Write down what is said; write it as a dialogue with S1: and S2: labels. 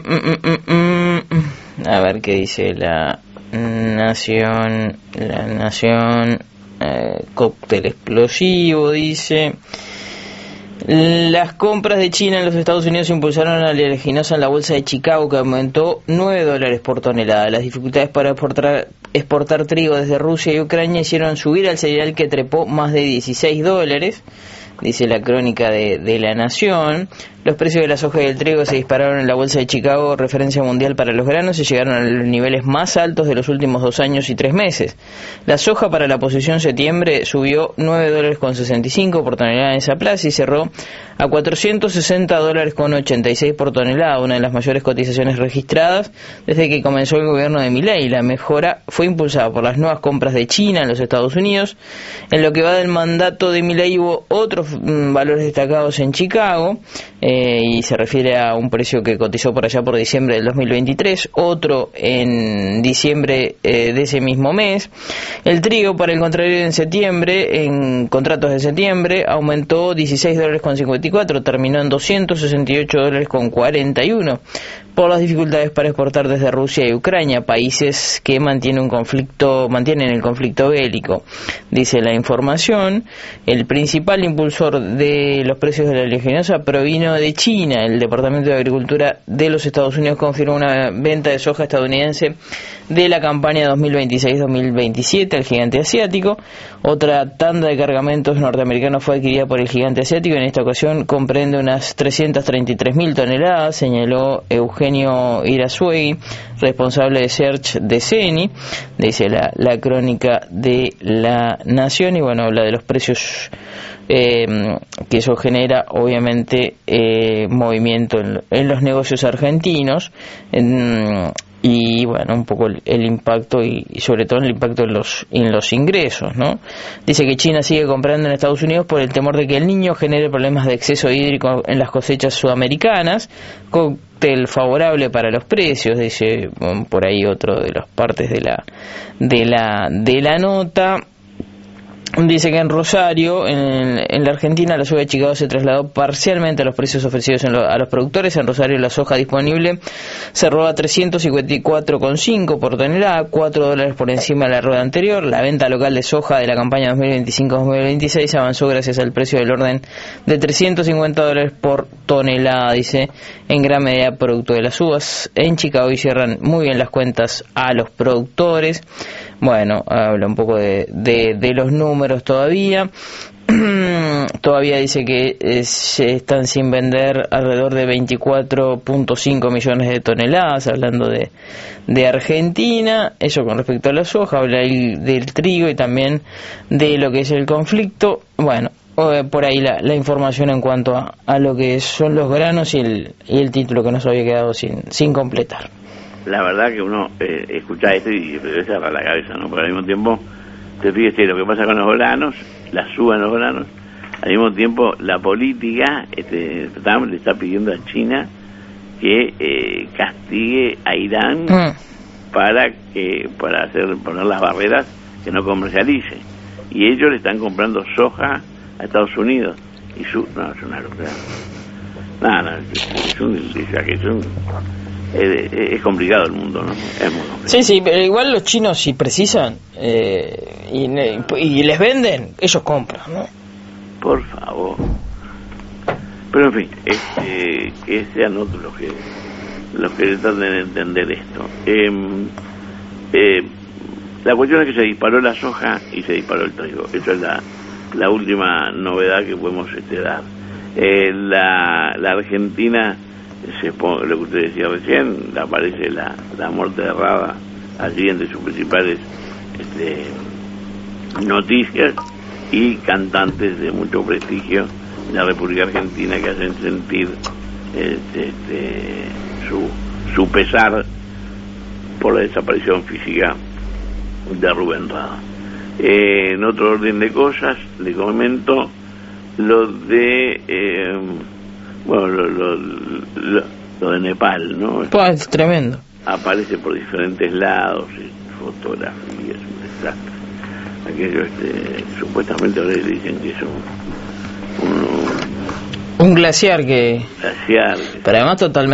S1: A ver qué dice la Nación. Cóctel explosivo, dice. Las compras de China en los Estados Unidos impulsaron a la oleaginosa en la bolsa de Chicago, que aumentó $9 por tonelada. Las dificultades para exportar trigo desde Rusia y Ucrania hicieron subir al cereal, que trepó más de $16, dice la crónica de La Nación. Los precios de la soja y del trigo se dispararon en la bolsa de Chicago, referencia mundial para los granos, y llegaron a los niveles más altos de los últimos 2 años y 3 meses. La soja para la posición septiembre subió $9.65 por tonelada en esa plaza y cerró a $460.86 por tonelada, una de las mayores cotizaciones registradas desde que comenzó el gobierno de Milei. La mejora fue impulsada por las nuevas compras de China en los Estados Unidos. En lo que va del mandato de Milei hubo otros valores destacados en Chicago, y se refiere a un precio que cotizó por allá por diciembre del 2023, otro en diciembre de ese mismo mes. El trigo, por el contrario, en septiembre, en contratos de septiembre, aumentó $16.54, terminó en $268.41, por las dificultades para exportar desde Rusia y Ucrania, países que mantienen el conflicto bélico. Dice la información, el principal impulsor de los precios de la oleaginosa provino de China. El Departamento de Agricultura de los Estados Unidos confirmó una venta de soja estadounidense de la campaña 2026-2027 al gigante asiático. Otra tanda de cargamentos norteamericanos fue adquirida por el gigante asiático. En esta ocasión comprende unas 333.000 toneladas, señaló Eugenio Irazuegui, responsable de Search de CENI, dice la crónica de La Nación. Y bueno, habla de los precios que eso genera, obviamente, movimiento en los negocios argentinos, y bueno, un poco el impacto y sobre todo el impacto en los ingresos, ¿no? Dice que China sigue comprando en Estados Unidos por el temor de que el Niño genere problemas de exceso hídrico en las cosechas sudamericanas. Cóctel favorable para los precios, dice por ahí otro de las partes de la nota. Dice que en Rosario, en la Argentina, la soja de Chicago se trasladó parcialmente a los precios ofrecidos a los productores. En Rosario, la soja disponible cerró a $354.5 por tonelada, $4 por encima de la rueda anterior. La venta local de soja de la campaña 2025-2026 avanzó gracias al precio del orden de $350 por tonelada, dice, en gran medida producto de las uvas en Chicago, y cierran muy bien las cuentas a los productores. Bueno, habla un poco de los números todavía. Todavía dice que se están sin vender alrededor de 24.5 millones de toneladas, hablando de Argentina. Eso con respecto a la soja. Habla del trigo y también de lo que es el conflicto. Bueno, por ahí la información en cuanto a lo que son los granos y el título que nos había quedado sin completar.
S2: La verdad que uno escucha esto y se agarra la cabeza, ¿no? Porque al mismo tiempo, te fíjate lo que pasa con los granos, la suba en los granos, al mismo tiempo la política, Trump le está pidiendo a China que castigue a Irán para poner las barreras que no comercialice. Y ellos le están comprando soja a Estados Unidos. Y no, es una locura. Es complicado el mundo, ¿no? Es muy complicado.
S1: Sí, pero igual los chinos, si precisan y les venden, ellos compran, ¿no?
S2: Por favor. Pero en fin, que sean otros los que tratan de entender esto. La cuestión es que se disparó la soja y se disparó el trigo. Esa es la última novedad que podemos dar. La Argentina, lo que usted decía recién, aparece la muerte de Rada allí entre sus principales noticias, y cantantes de mucho prestigio en la República Argentina que hacen sentir su pesar por la desaparición física de Rubén Rada. En otro orden de cosas, le comento lo de lo de Nepal, ¿no?
S1: Pues tremendo.
S2: Aparece por diferentes lados, fotografías, un desastre. Aquello supuestamente ahora le dicen que es un
S1: glaciar que...
S2: Glaciar.
S1: Pero además totalmente